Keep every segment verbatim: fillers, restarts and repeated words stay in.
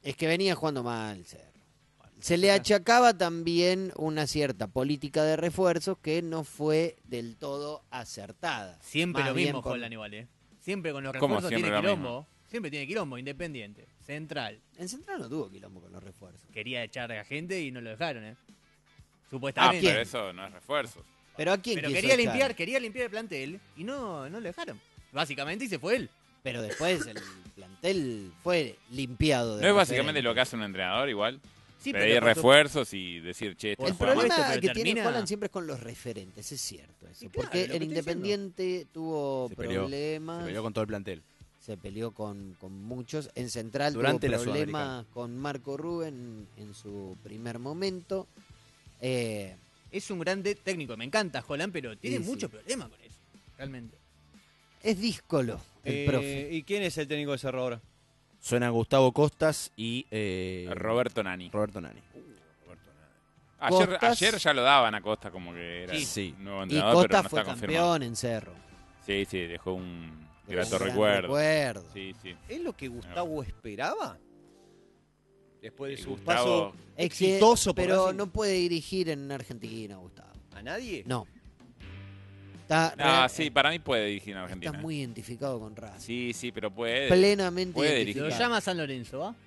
Es que venía jugando mal Cerro. Se le achacaba también una cierta política de refuerzos que no fue del todo acertada. Siempre Más lo bien mismo, con- Holland igual, ¿eh? Siempre con los ¿Cómo refuerzos siempre tiene lo quilombo. mismo? Siempre tiene quilombo, Independiente, Central. En Central no tuvo quilombo con los refuerzos. Quería echar a gente y no lo dejaron, ¿eh? Ah, Supuestamente. pero eso no es refuerzos. ¿Pero a quién Pero quiso quería echar? limpiar, quería limpiar el plantel y no, no lo dejaron. Básicamente, y se fue él. Pero después el plantel fue limpiado. De ¿No es básicamente referentes. lo que hace un entrenador igual? Sí, Pedir por su- refuerzos y decir, che, este Por El juega mal. supuesto, problema pero que tiene termina- Holland siempre es con los referentes, es cierto eso. Y claro, porque lo que el estoy Independiente tuvo Se peleó, problemas, se peleó con todo el plantel. se peleó con, con muchos. En Central Durante tuvo la problemas con Marco Rubén en su primer momento. Eh, Es un grande técnico, me encanta Holland, pero tiene Sí, sí. muchos problemas con eso, realmente. es díscolo el Eh, profe. ¿Y quién es el técnico de Cerro ahora? Suena Gustavo Costas y eh, Roberto Nani. Roberto Nani. Ayer, Costas- ayer ya lo daban a Costa como que era Sí. un nuevo Y entrenador, Costa pero no fue está campeón confirmado. en Cerro. Sí, sí, dejó un Un grato gran recuerdo. recuerdo. Sí, sí. ¿Es lo que Gustavo esperaba? Después de Eh, su Gustavo- paso Es que- exitoso por pero Racing. no puede dirigir en Argentina, Gustavo. ¿A nadie? No. Está, No, real- sí, para mí puede dirigir en Argentina. está muy identificado con Racing. Sí, sí, pero puede. Plenamente puede Lo identificado. dirigir. llama San Lorenzo, ¿va?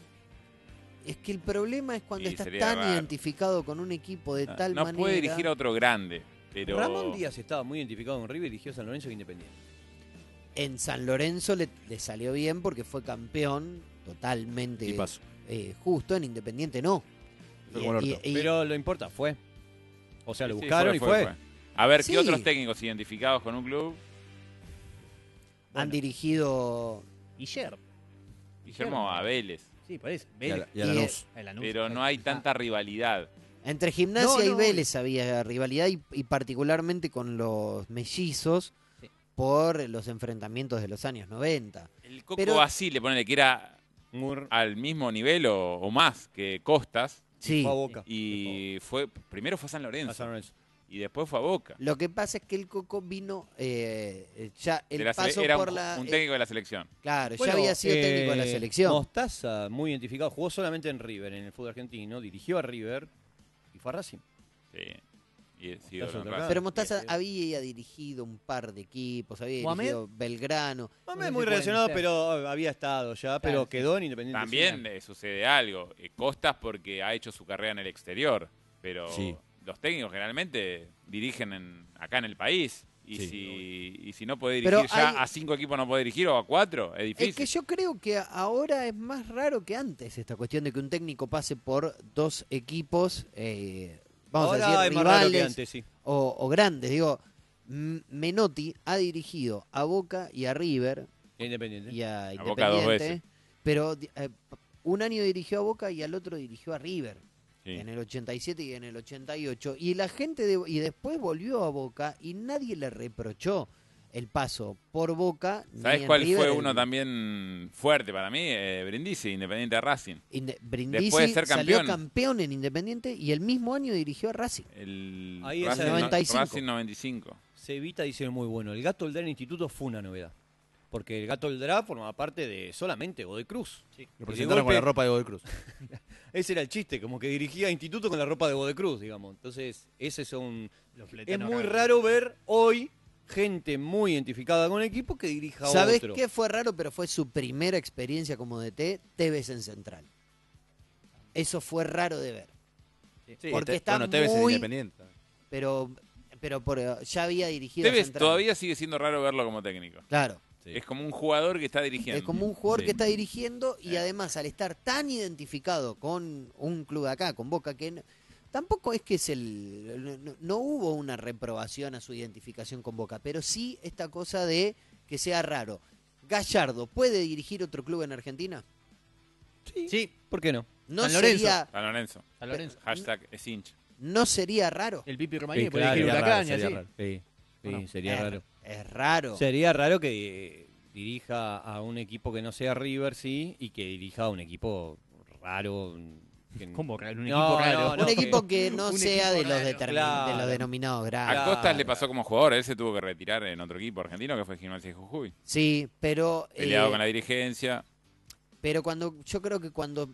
Es que el problema es cuando Sí, estás sería tan raro. identificado con un equipo de No, tal no manera. puede dirigir a otro grande, pero... Ramón Díaz estaba muy identificado con River y dirigió San Lorenzo e Independiente. En San Lorenzo le, le salió bien porque fue campeón totalmente Y paso. eh, justo, en Independiente no. Fue como el Y- orto. y- Pero lo importa, fue. O sea, lo Sí, buscaron y fue. A ver, Sí. ¿qué otros técnicos identificados con un club? han dirigido. Guillermo. Guillermo a Vélez, Sí, por eso. Y a, Vélez. la- y a Y, Lanús. El Lanús. pero no hay tanta rivalidad. Entre Gimnasia No, y no. Vélez había rivalidad y, y particularmente con los mellizos Sí. por los enfrentamientos de los años noventa. El Coco Pero- Basile, ponele que era Muy- al mismo nivel o, o más que Costas, Sí. Fue a Boca. y fue primero fue a San A Lorenzo San Lorenzo. y después fue a Boca. Lo que pasa es que el Coco vino eh, ya el De la sele- paso era por un, la un eh, técnico de la selección. claro, Bueno, ya había sido técnico de la eh, selección. Mostaza, muy identificado. Jugó solamente en River, en el fútbol argentino. Dirigió a River y fue a Racing. Sí. Y he sido Mostaza con otra Racing. Pero Mostaza sí. había dirigido un par de equipos, había ¿Mohamed? dirigido Belgrano. No No sé muy si relacionado, pueden ser. pero había estado ya, pero sí. quedó en Independiente. También Nacional. eh, sucede algo. Eh, Costas porque ha hecho su carrera en el exterior, pero Sí. los técnicos generalmente dirigen en- acá en el país. Y, Sí. si, y si no puede Pero dirigir ya hay- a cinco equipos, no puede dirigir o a cuatro, es difícil. Es que yo creo que ahora es más raro que antes esta cuestión de que un técnico pase por dos equipos, eh, vamos Ahora a decir, es más raro que rivales antes, sí. o, o grandes. Digo, M- Menotti ha dirigido a Boca y a River Independiente. y a, A Boca dos Independiente, veces. pero di- eh, un año dirigió a Boca y al otro dirigió a River. Sí. En el ochenta y siete y en el ochenta y ocho. Y la gente de, y después volvió a Boca y nadie le reprochó el paso por Boca. ni ¿Sabes en cuál River, fue el- uno también fuerte para mí? Eh, Brindisi, Independiente de Racing. Inde- Brindisi Después de ser salió campeón. campeón en Independiente y el mismo año dirigió a Racing. El Ahí Racing, esa- no- noventa y cinco. Racing noventa y cinco. Cevita dice muy bueno. El Gato Oldra en Instituto fue una novedad. Porque el Gato Oldra formaba parte de solamente Godoy Cruz. Lo Y de presentaron con golpe- la ropa de Godoy Cruz. Ese era el chiste, como que dirigía Instituto con la ropa de Godoy Cruz, digamos. Entonces, ese es un... Los Es fletanos muy raros. raro ver hoy gente muy identificada con el equipo que dirija a ¿Sabés otro. qué fue raro? Pero fue su primera experiencia como D T, Tevez en Central. Eso fue raro de ver. Sí, Porque te- está bueno, Tevez es muy- independiente. Pero, pero por, ya había dirigido a Tevez Central. todavía sigue siendo raro verlo como técnico. Claro. Sí. Es como un jugador que está dirigiendo. Es como un jugador Sí. que está dirigiendo y Sí. además al estar tan identificado con un club de acá, con Boca, que no- tampoco es que es el... No, no hubo una reprobación a su identificación con Boca, pero sí esta cosa de que sea raro. Gallardo, ¿puede dirigir otro club en Argentina? Sí, ¿Por qué no? No San Lorenzo. sería, San Lorenzo. San Lorenzo. Hashtag es hincha. no sería raro. El Pipi Romaní Sí, puede claro, dirigir sería Huracán raro, y sería así. raro. Sí, sí, Bueno, sería es, raro. Es raro. Sería raro que eh, dirija a un equipo que no sea River, sí, y que dirija a un equipo raro. que- ¿Cómo raro? Un No, equipo raro. no, no. un equipo que no un sea de equipo los, raro. determin- Claro. de los denominados A grandes. Claro. Costas le pasó como jugador. Él se tuvo que retirar en otro equipo argentino que fue Gimnasia de Jujuy. Sí, pero... Peleado eh, con la dirigencia. Pero cuando yo creo que cuando